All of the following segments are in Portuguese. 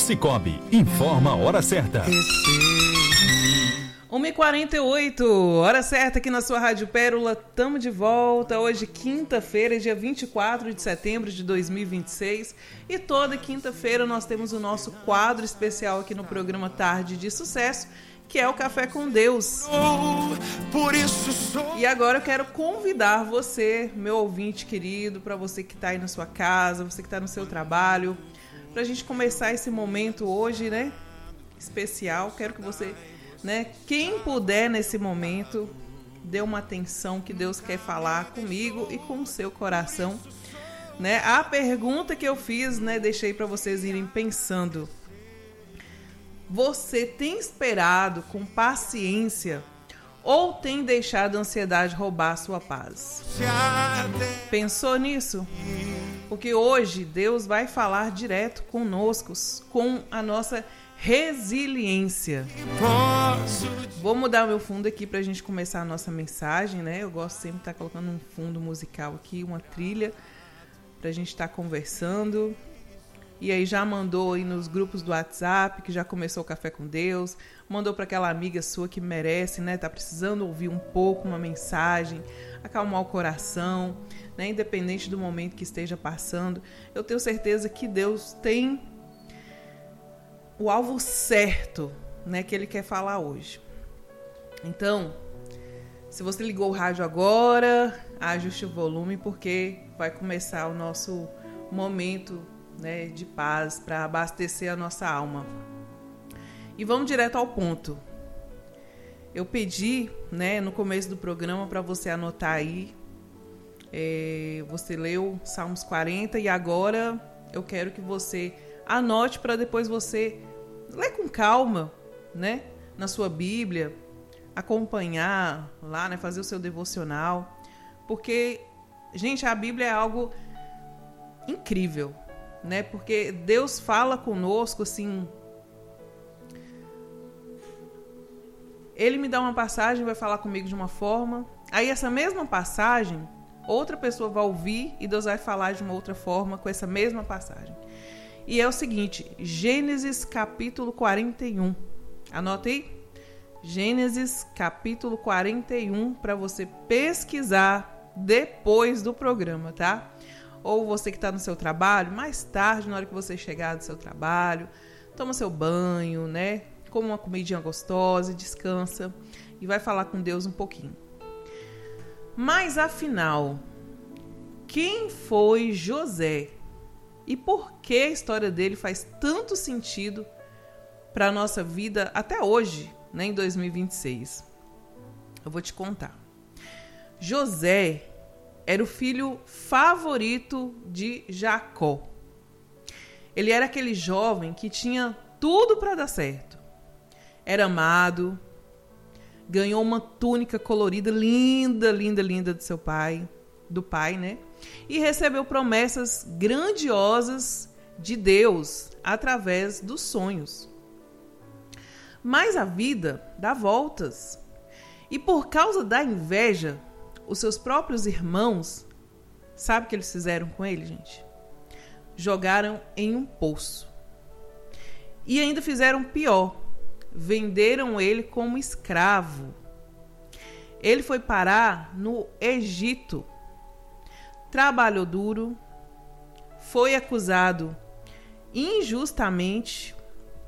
Cicobi, informa a hora certa. 1h48, hora certa aqui na sua Rádio Pérola. Estamos de volta hoje, quinta-feira, dia 24 de setembro de 2026. E toda quinta-feira nós temos o nosso quadro especial aqui no programa Tarde de Sucesso, que é o Café com Deus. E agora eu quero convidar você, meu ouvinte querido, para você que está aí na sua casa, você que está no seu trabalho, para a gente começar esse momento hoje, né, especial. Quero que você, né, quem puder nesse momento, dê uma atenção que Deus quer falar comigo e com o seu coração, né? A pergunta que eu fiz, né, deixei para vocês irem pensando. Você tem esperado com paciência ou tem deixado a ansiedade roubar a sua paz? Pensou nisso? Porque hoje Deus vai falar direto conosco, com a nossa resiliência. Vou mudar o meu fundo aqui pra gente começar a nossa mensagem, né? Eu gosto sempre de estar colocando um fundo musical aqui, uma trilha, pra gente estar conversando. E aí já mandou aí nos grupos do WhatsApp, que já começou o Café com Deus, mandou para aquela amiga sua que merece, né? Tá precisando ouvir um pouco, uma mensagem, acalmar o coração, né? Independente do momento que esteja passando. Eu tenho certeza que Deus tem o alvo certo, né, que Ele quer falar hoje. Então, se você ligou o rádio agora, ajuste o volume, porque vai começar o nosso momento, né, de paz, para abastecer a nossa alma. E vamos direto ao ponto. Eu pedi, né, no começo do programa para você anotar aí. Você leu Salmos 40 e agora eu quero que você anote para depois você ler com calma, né, na sua Bíblia, acompanhar lá, né, fazer o seu devocional. Porque, gente, a Bíblia é algo incrível, né? Porque Deus fala conosco assim. Ele me dá uma passagem, vai falar comigo de uma forma. Aí essa mesma passagem, outra pessoa vai ouvir e Deus vai falar de uma outra forma com essa mesma passagem. E é o seguinte, Gênesis capítulo 41. Anota aí. Gênesis capítulo 41 para você pesquisar depois do programa, tá? Ou você que está no seu trabalho, mais tarde, na hora que você chegar do seu trabalho, toma seu banho, né? Come uma comidinha gostosa, descansa e vai falar com Deus um pouquinho. Mas afinal, quem foi José? E por que a história dele faz tanto sentido para a nossa vida até hoje, né, em 2026? Eu vou te contar. José era o filho favorito de Jacó. Ele era aquele jovem que tinha tudo para dar certo. Era amado, ganhou uma túnica colorida linda, linda, linda do pai, né? E recebeu promessas grandiosas de Deus através dos sonhos. Mas a vida dá voltas. E por causa da inveja, os seus próprios irmãos, sabe o que eles fizeram com ele, gente? Jogaram em um poço. E ainda fizeram pior. Venderam ele como escravo. Ele foi parar no Egito. Trabalhou duro. Foi acusado injustamente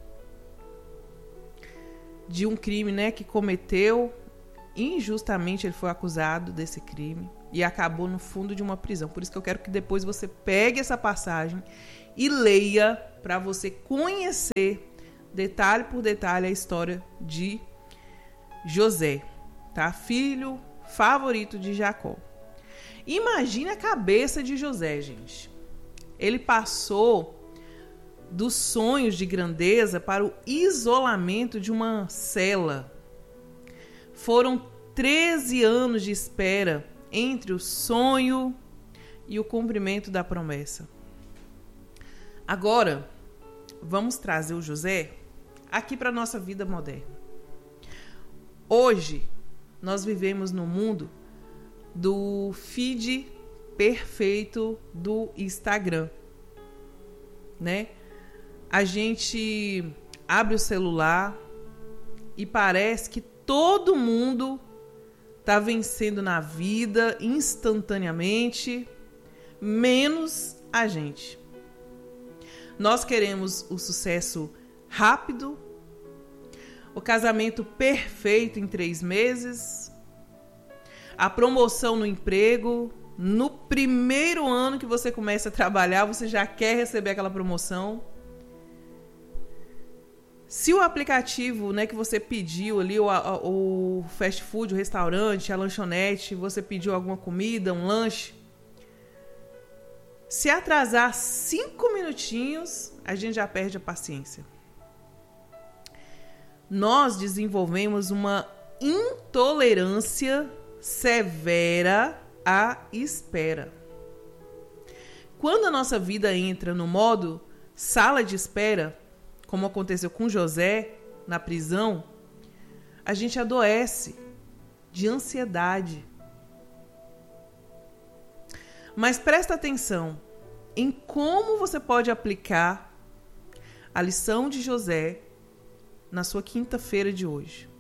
de um crime, né, que cometeu. Injustamente ele foi acusado desse crime e acabou no fundo de uma prisão. Por isso que eu quero que depois você pegue essa passagem e leia para você conhecer detalhe por detalhe a história de José, tá? Filho favorito de Jacó. Imagine a cabeça de José, gente. Ele passou dos sonhos de grandeza para o isolamento de uma cela. Foram 13 anos de espera entre o sonho e o cumprimento da promessa. Agora, vamos trazer o José aqui para a nossa vida moderna. Hoje, nós vivemos no mundo do feed perfeito do Instagram, né? a gente abre o celular e parece que todo mundo está vencendo na vida instantaneamente, menos a gente. Nós queremos o sucesso rápido, o casamento perfeito em 3 meses, a promoção no emprego. No primeiro ano que você começa a trabalhar, você já quer receber aquela promoção. Se o aplicativo, né, que você pediu ali, o fast food, o restaurante, a lanchonete, você pediu alguma comida, um lanche, se atrasar 5 minutinhos, a gente já perde a paciência. Nós desenvolvemos uma intolerância severa à espera. Quando a nossa vida entra no modo sala de espera, como aconteceu com José na prisão, a gente adoece de ansiedade. Mas presta atenção em como você pode aplicar a lição de José na sua quinta-feira de hoje.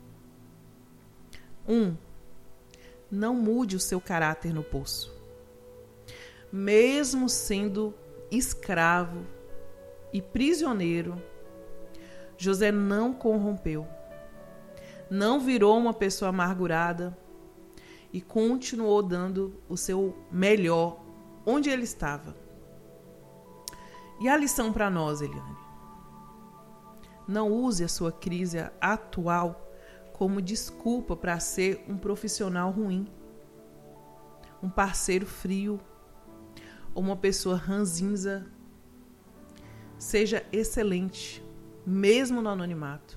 1. Não mude o seu caráter no poço. Mesmo sendo escravo e prisioneiro, José não corrompeu, não virou uma pessoa amargurada e continuou dando o seu melhor onde ele estava. E a lição para nós, Eliane? Não use a sua crise atual como desculpa para ser um profissional ruim, um parceiro frio ou uma pessoa ranzinza. Seja excelente, mesmo no anonimato.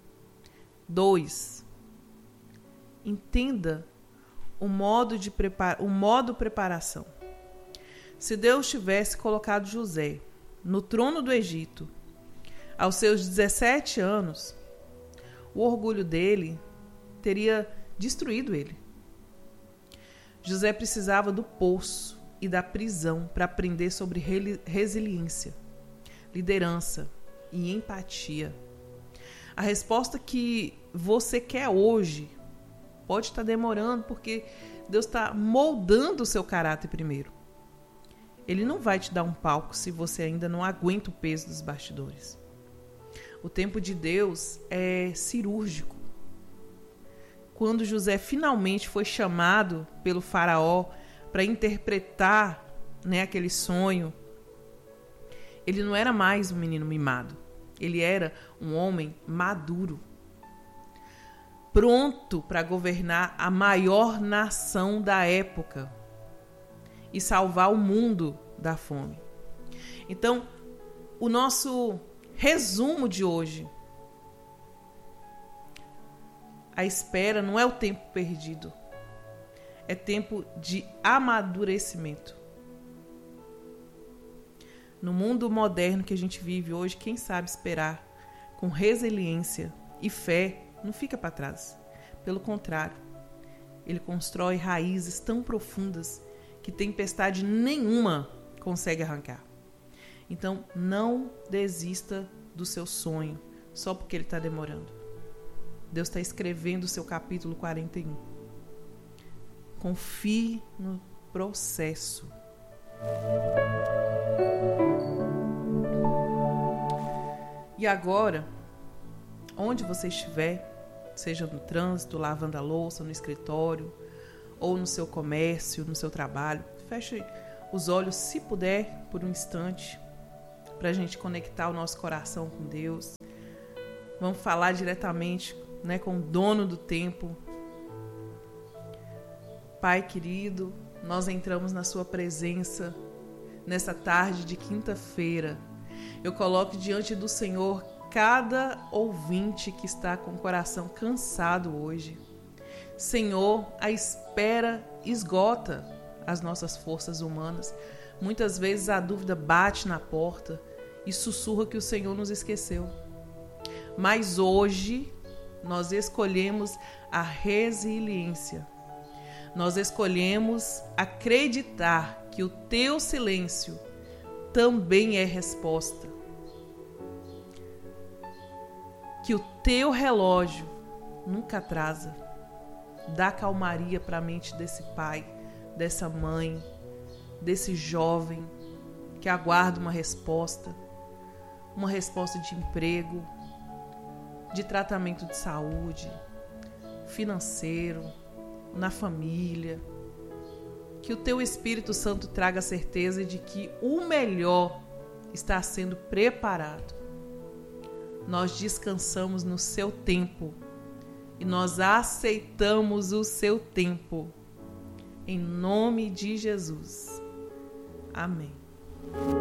2. Entenda o modo preparação. Se Deus tivesse colocado José no trono do Egito aos seus 17 anos, o orgulho dele teria destruído ele. José precisava do poço e da prisão para aprender sobre resiliência, liderança e empatia. A resposta que você quer hoje pode estar demorando porque Deus está moldando o seu caráter primeiro. Ele não vai te dar um palco se você ainda não aguenta o peso dos bastidores. O tempo de Deus é cirúrgico. Quando José finalmente foi chamado pelo faraó para interpretar, né, aquele sonho, ele não era mais um menino mimado. Ele era um homem maduro, pronto para governar a maior nação da época e salvar o mundo da fome. Então, o nosso resumo de hoje: a espera não é o tempo perdido, é tempo de amadurecimento. No mundo moderno que a gente vive hoje, quem sabe esperar com resiliência e fé não fica para trás. Pelo contrário, ele constrói raízes tão profundas que tempestade nenhuma consegue arrancar. Então, não desista do seu sonho só porque ele está demorando. Deus está escrevendo o seu capítulo 41. Confie no processo. E agora, onde você estiver, seja no trânsito, lavando a louça, no escritório, ou no seu comércio, no seu trabalho, feche os olhos, se puder, por um instante, para a gente conectar o nosso coração com Deus. Vamos falar diretamente, né, com o dono do tempo. Pai querido, nós entramos na sua presença nessa tarde de quinta-feira. Eu coloco diante do Senhor cada ouvinte que está com o coração cansado hoje. Senhor, a espera esgota as nossas forças humanas. Muitas vezes a dúvida bate na porta e sussurra que o Senhor nos esqueceu. Mas hoje nós escolhemos a resiliência. Nós escolhemos acreditar que o teu silêncio também é resposta. que o teu relógio nunca atrasa. Dá calmaria para a mente desse pai, dessa mãe, desse jovem que aguarda uma resposta de emprego, de tratamento de saúde, financeiro, na família. Que o teu Espírito Santo traga a certeza de que o melhor está sendo preparado. Nós descansamos no seu tempo e nós aceitamos o seu tempo. Em nome de Jesus. Amém.